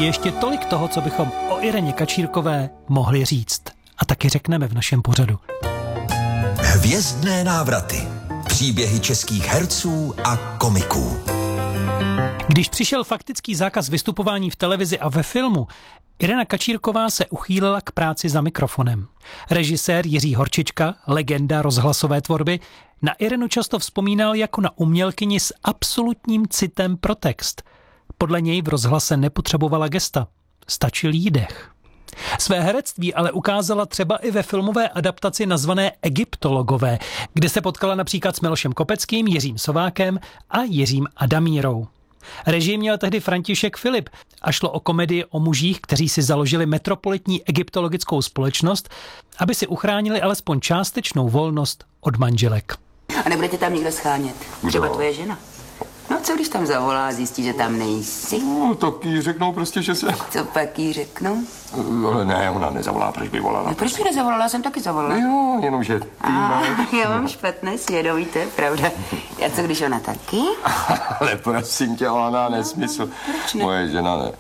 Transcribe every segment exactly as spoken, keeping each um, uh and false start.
je ještě tolik toho, co bychom o Ireně Kačírkové mohli říct. A taky řekneme v našem pořadu. Hvězdné návraty. Příběhy českých herců a komiků. Když přišel faktický zákaz vystupování v televizi a ve filmu, Irena Kačírková se uchýlila k práci za mikrofonem. Režisér Jiří Horčička, legenda rozhlasové tvorby, na Irenu často vzpomínal jako na umělkyni s absolutním citem pro text. Podle něj v rozhlase nepotřebovala gesta, stačil jí dech. Své herectví ale ukázala třeba i ve filmové adaptaci nazvané Egyptologové, kde se potkala například s Milošem Kopeckým, Jiřím Sovákem a Jiřím Adamírou. Režii měl tehdy František Filip a šlo o komedii o mužích, kteří si založili metropolitní egyptologickou společnost, aby si uchránili alespoň částečnou volnost od manželek. A nebudete tam někdo schánět? Třeba tvoje žena? No co když tam zavolá a zjistí, že tam nejsi? No, tak jí řeknou prostě, že se... Co pak jí řeknou? Ale ne, ona nezavolá, proč by volala? No, proč by nezavolala? Já jsem taky zavolala. Jo, jenomže ty A, máš... já mám špatné svědomí, to je pravda. A co když ona taky? Ale prosím tě, ona nesmysl. Proč ne? Moje žena ne.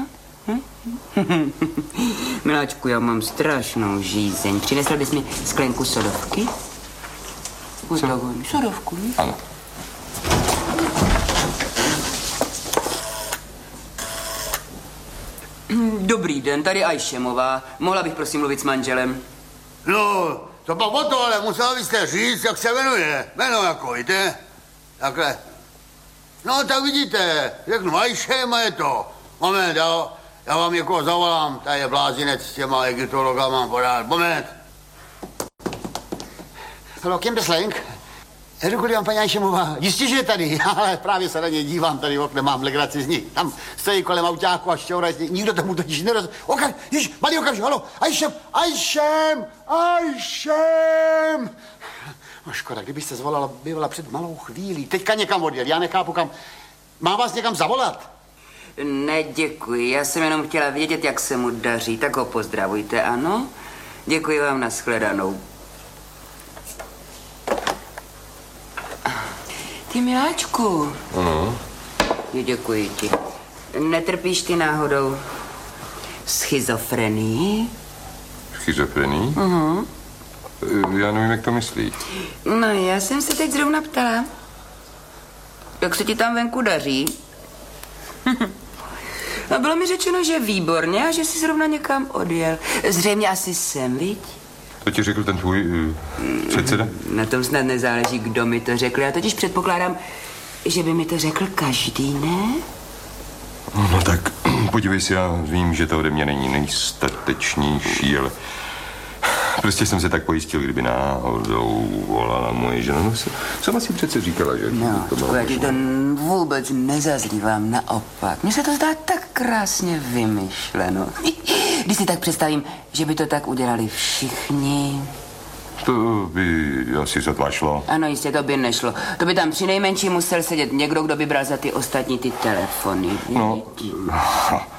Miláčku, já mám strašnou žízeň. Přinesla bys mi sklenku sodovky? Co? Sodovku, ne? Ano. Dobrý den, tady Ajšemová. Mohla bych prosím mluvit s manželem? No, to pak o to, ale musela byste říct, jak se jmenuje. Jméno jako, víte? Takhle. No, tak vidíte, řeknu Ajšem a je to. Moment, já, já vám někoho zavolám, tady je blázinec s těma egyptologama, podávat. Moment. Halo, Kim Beslenk? Děkuji vám, paní Ajšemová. Jistě, že je tady, ale právě se na něj dívám, tady v okne mám legraci z ní. Tam stojí kolem autáku a šťoura, nikdo tomu totiž neroz... Okam, již, malý okamžik, halo, Ajšem, Ajšem, Ajšem. No škoda, kdybyste zvolala, bývala před malou chvílí. Teďka někam odjel, já nechápu kam. Má vás někam zavolat? Ne, děkuji, já jsem jenom chtěla vědět, jak se mu daří, tak ho pozdravujte, ano? Děkuji vám, nashledanou. Ty miláčku. Ano. Děkuji ti. Netrpíš ty náhodou schizofrenii? Schizofrenii? Uh-huh. Já nevím, jak to myslí. No, já jsem se teď zrovna ptala. Jak se ti tam venku daří? A bylo mi řečeno, že výborně a že jsi zrovna někam odjel. Zřejmě asi sem, viď? To ti řekl ten tvůj uh, předseda? Na tom snad nezáleží, kdo mi to řekl. Já totiž předpokládám, že by mi to řekl každý, ne? No tak, podívej si, já vím, že to ode mě není nejstatečnější, ale prostě jsem se tak pojistil, kdyby náhodou volala moje žena. No, sama si přece říkala, že... No, to já ti to vůbec nezazlívám, naopak. Mně se to zdá tak krásně vymyšleno. Když si tak představím, že by to tak udělali všichni. To by asi sotva šlo. Ano, jistě, to by nešlo. To by tam přinejmenším musel sedět někdo, kdo by bral za ty ostatní ty telefony. No,